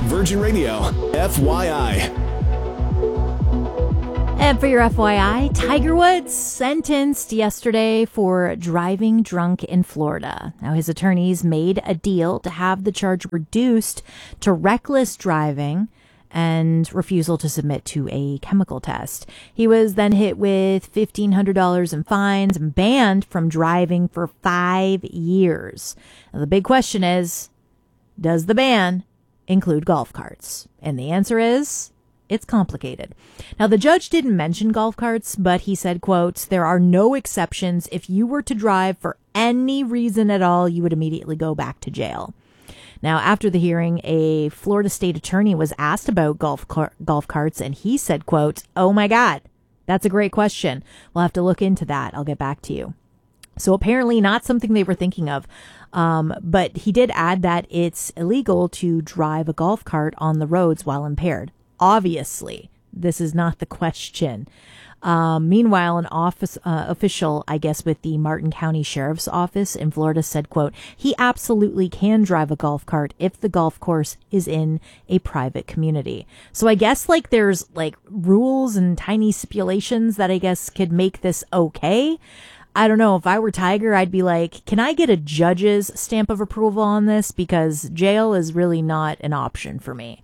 Virgin Radio, FYI. And for your FYI, Tiger Woods sentenced yesterday for driving drunk in Florida. Now, his attorneys made a deal to have the charge reduced to reckless driving and refusal to submit to a chemical test. He was then hit with $1,500 in fines and banned from driving for 5 years. Now, the big question is, does the ban include golf carts? And the answer is, it's complicated. Now, the judge didn't mention golf carts, but he said, quote, "There are no exceptions. If you were to drive for any reason at all, you would immediately go back to jail." Now, after the hearing, a Florida state attorney was asked about golf carts, and he said, quote, "Oh my God, that's a great question. We'll have to look into that. I'll get back to you." So apparently not something they were thinking of. But he did add that it's illegal to drive a golf cart on the roads while impaired. Obviously, this is not the question. Meanwhile, an official, I guess, with the Martin County Sheriff's Office in Florida said, quote, "He absolutely can drive a golf cart if the golf course is in a private community." So I guess there's rules and tiny stipulations that I guess could make this okay. I don't know. If I were Tiger, I'd be like, can I get a judge's stamp of approval on this? Because jail is really not an option for me.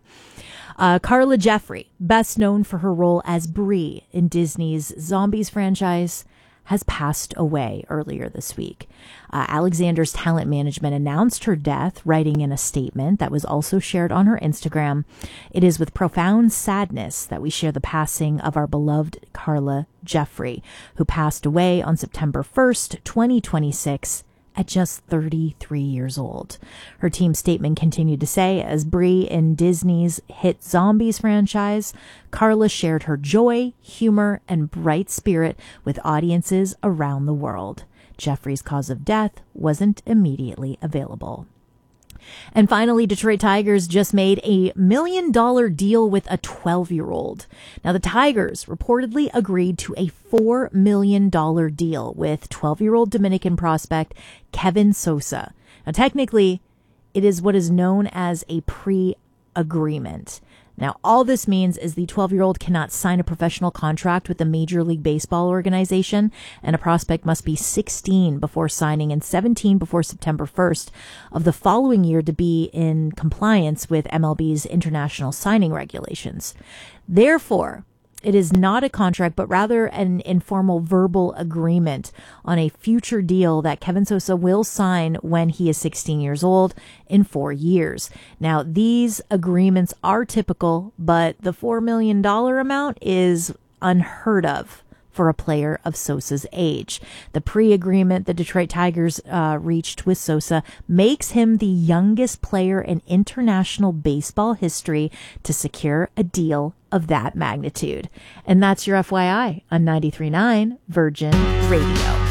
Carla Jeffrey, best known for her role as Bree in Disney's Zombies franchise, has passed away earlier this week. Alexander's talent management announced her death, writing in a statement that was also shared on her Instagram. "It is with profound sadness that we share the passing of our beloved Carla Jeffrey, who passed away on September 1st, 2026, at just 33 years old." Her team statement continued to say, as Bree in Disney's hit Zombies franchise, Carla shared her joy, humor, and bright spirit with audiences around the world. Jeffrey's cause of death wasn't immediately available. And finally, Detroit Tigers just made a $1 million deal with a 12-year-old. Now, the Tigers reportedly agreed to a $4 million deal with 12-year-old Dominican prospect Kevin Sosa. Now, technically, it is what is known as a pre-agreement. Now, all this means is the 12-year-old cannot sign a professional contract with the Major League Baseball organization, and a prospect must be 16 before signing and 17 before September 1st of the following year to be in compliance with MLB's international signing regulations. Therefore, it is not a contract, but rather an informal verbal agreement on a future deal that Kevin Sosa will sign when he is 16 years old in 4 years. Now, these agreements are typical, but the $4 million amount is unheard of for a player of Sosa's age. The pre-agreement the Detroit Tigers reached with Sosa makes him the youngest player in international baseball history to secure a deal of that magnitude. And that's your FYI on 93.9 Virgin Radio.